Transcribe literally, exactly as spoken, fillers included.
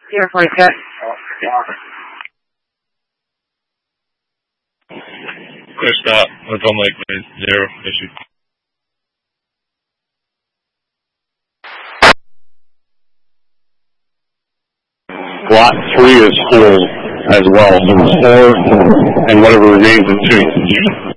Here for you, Cat. Clear stop. That's on like zero issue. Lot three is full as well. So four and whatever remains is two.